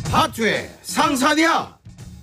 하트의 상사냐.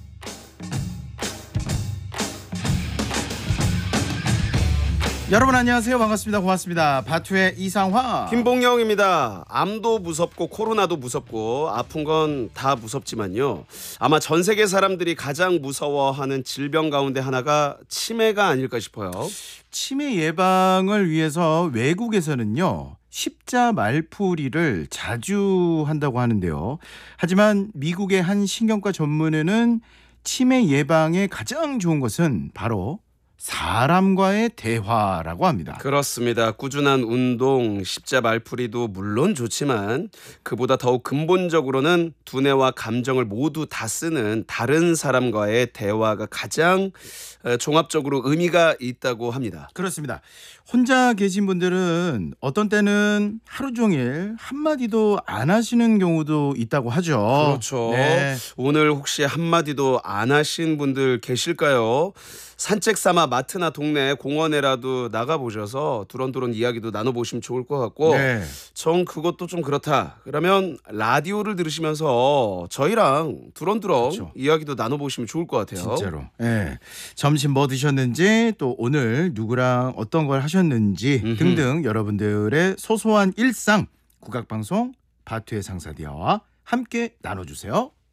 여러분 안녕하세요. 반갑습니다. 고맙습니다. 바투의 이상화 김봉영입니다. 암도 무섭고 코로나도 무섭고 아픈 건 다 무섭지만요. 아마 전 세계 사람들이 가장 무서워하는 질병 가운데 하나가 치매가 아닐까 싶어요. 치매 예방을 위해서 외국에서는요. 십자 말풀이를 자주 한다고 하는데요. 하지만 미국의 한 신경과 전문의는 치매 예방에 가장 좋은 것은 바로 사람과의 대화라고 합니다. 그렇습니다. 꾸준한 운동, 십자 말풀이도 물론 좋지만 그보다 더욱 근본적으로는 두뇌와 감정을 모두 다 쓰는 다른 사람과의 대화가 가장 종합적으로 의미가 있다고 합니다. 그렇습니다. 혼자 계신 분들은 어떤 때는 하루 종일 한마디도 안 하시는 경우도 있다고 하죠. 그렇죠. 네. 오늘 혹시 한마디도 안 하신 분들 계실까요? 산책 삼아 마트나 동네 공원에라도 나가보셔서 두런두런 이야기도 나눠보시면 좋을 것 같고 네. 전 그것도 좀 그렇다. 그러면 라디오를 들으시면서 저희랑 두런두런 그렇죠. 이야기도 나눠보시면 좋을 것 같아요. 진짜로. 네. 점심 뭐 드셨는지 또 오늘 누구랑 어떤 걸 하셨는지 등등 여러분들의 소소한 일상 국악방송 바투의 상사디아와 함께 나눠주세요.